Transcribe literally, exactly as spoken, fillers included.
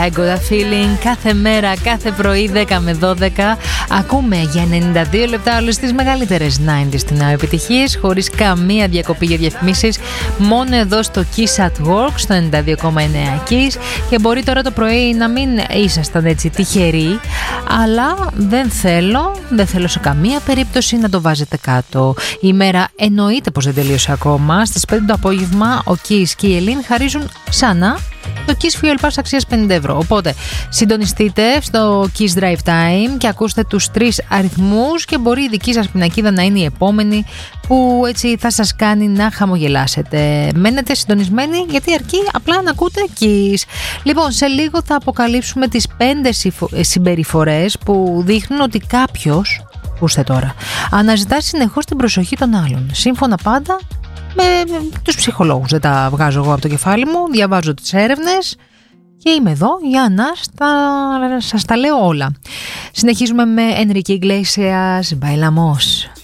I got a feeling. Κάθε μέρα, κάθε πρωί δέκα με δώδεκα ακούμε για ενενήντα δύο λεπτά όλες τις μεγαλύτερες ενενήντα στην επιτυχίες, χωρίς καμία διακοπή για διαφημίσεις, μόνο εδώ στο Kiss at Work, στο ενενήντα δύο κόμμα εννέα Kiss. Και μπορεί τώρα το πρωί να μην ήσασταν έτσι τυχεροί, αλλά δεν θέλω, δεν θέλω σε καμία περίπτωση να το βάζετε κάτω. Η ημέρα εννοείται πως δεν τελείωσε ακόμα. Στις πέντε το απόγευμα ο Kiss και η Ελίν χαρίζουν ξανά το Kiss Fuel Pass αξίας πενήντα ευρώ. Οπότε συντονιστείτε στο Kiss Drive Time και ακούστε τους τρεις αριθμούς και μπορεί η δική σας πινακίδα να είναι η επόμενη που έτσι θα σας κάνει να χαμογελάσετε. Μένετε συντονισμένοι γιατί αρκεί απλά να ακούτε Kiss. Λοιπόν, σε λίγο θα αποκαλύψουμε τις πέντε συμπεριφορές που δείχνουν ότι κάποιος, ακούστε τώρα, αναζητά συνεχώς την προσοχή των άλλων. Σύμφωνα πάντα με τους ψυχολόγους. Δεν τα βγάζω εγώ από το κεφάλι μου, διαβάζω τις έρευνες και είμαι εδώ για να στα... σας τα λέω όλα. Συνεχίζουμε με Enrique Iglesias, Bailamos.